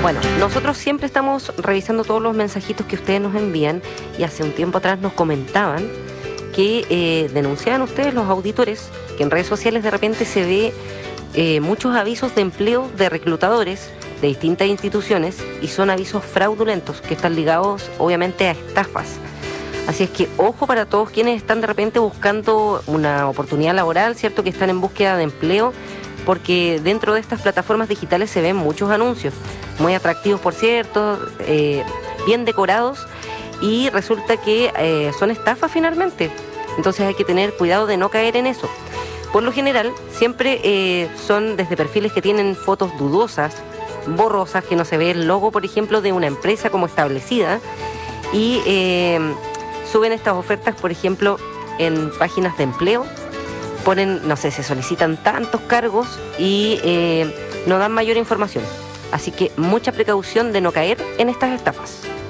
Bueno, nosotros siempre estamos revisando todos los mensajitos que ustedes nos envían y hace un tiempo atrás nos comentaban que denunciaban ustedes, los auditores, que en redes sociales de repente se ve muchos avisos de empleo de reclutadores de distintas instituciones y son avisos fraudulentos que están ligados obviamente a estafas. Así es que ojo para todos quienes están de repente buscando una oportunidad laboral, ¿cierto? Que están en búsqueda de empleo, porque dentro de estas plataformas digitales se ven muchos anuncios, muy atractivos por cierto, bien decorados, y resulta que son estafas finalmente. Entonces hay que tener cuidado de no caer en eso. Por lo general, siempre son desde perfiles que tienen fotos dudosas, borrosas, que no se ve el logo, por ejemplo, de una empresa como establecida, y suben estas ofertas, por ejemplo, en páginas de empleo, ponen, no sé, se solicitan tantos cargos y no dan mayor información. Así que mucha precaución de no caer en estas estafas.